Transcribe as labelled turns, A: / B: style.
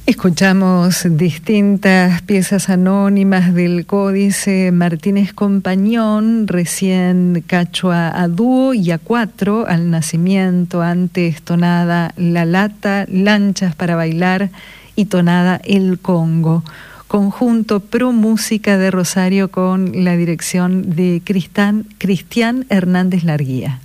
A: Escuchamos distintas piezas anónimas del Códice Martínez Compañón, recién Cachua a dúo y a cuatro, Al nacimiento, antes tonada La Lata, Lanchas para bailar y tonada El Congo. Conjunto Pro Música de Rosario con la dirección de Cristian Hernández Larguía.